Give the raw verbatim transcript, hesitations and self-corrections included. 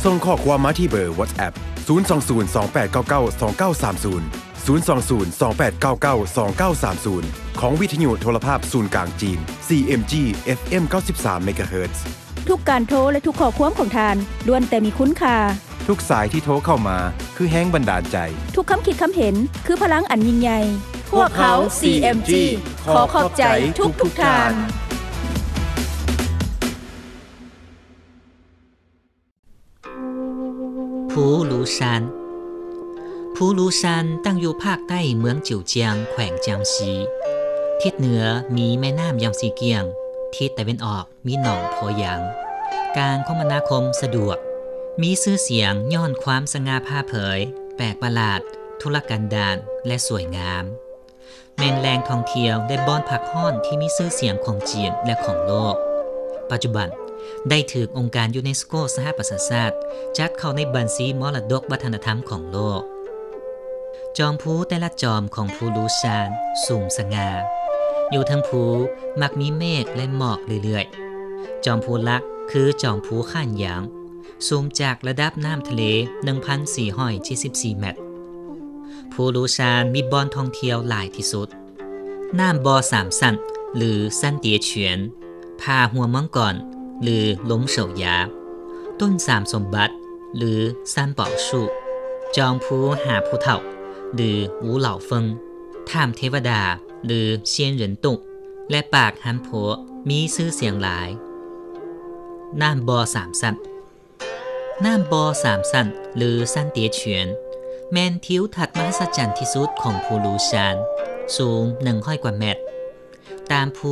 ส่งข้อความมาที่เบอร์ WhatsApp ศูนย์ สอง ศูนย์ สอง แปด เก้า เก้า สอง เก้า สาม ศูนย์ ศูนย์ สอง ศูนย์ สอง แปด เก้า เก้า สอง เก้า สาม ศูนย์ของวิทยุโทรภาพศูนย์กลางจีน ซี เอ็ม จี เอฟ เอ็ม เก้าสิบสาม เมกะเฮิรตซ์ทุกการโทรและทุกข้อความของทานล้วนแต่มีคุณค่าทุกสายที่โทรเข้ามาคือแรงบันดาลใจทุกคำคิดคำเห็นคือพลังอันยิ่งใหญ่พวกเขา ซี เอ็ม จี ขอขอบใจทุกทุกทานภูรูซานภูรูซานตั้งอยู่ภาคใต้เมืองจิวเจียงแขวงเจียงซีทิศเหนือมีแม่น้ำยางซีเกียงทิศตะวันออกมีหนองโพยางการคมนาคมสะดวกมีชื่อเสียงย้อนความสง่าผ่าเผยแปลกประหลาดธุรกันดารและสวยงามแม่นแหล่งท่องเที่ยวและบ่อนพักร้อนที่มีชื่อเสียงของจีนและของโลกปัจจุบันได้ถูกองค์การยูเนสโกสหประชาชาติจัดเข้าในบัญชีมรดกวัฒนธรรมของโลกจอมภูแต่ละจอมของภูลูซานสูงสง่าอยู่ทั้งภูมักมีเมฆและหมอกเรื่อยๆจอมภูลักคือจอมภูข้านหยางสูงจากระดับน้ำทะเล หนึ่งพันสี่ร้อยเจ็ดสิบสี่ เมตรภูลูซานมีบ่อนท่องเที่ยวหลายที่สุดน้ำบ่อสามสั้นหรือสั้นเตียเฉียนผาหัวมังกรหรือล้มเฉายาต้นสามสมบัติหรือซันเป่าชูจอมภูหาผู้เฒ่าหรือหูเหล่าเฟิงถ้ำเทวดาหรือเซียนเหรินตุกและปากฮันโผมีชื่อเสียงหลายน้ำบ่อสามสั้นน้ำบ่อสามสั้นหรือสั้นเตียเฉียนแม่นทิวทัศน์มหัศจรรย์ที่สุดของภูลูซานสูงหนึ่งร้อยกว่าเมตรตามภู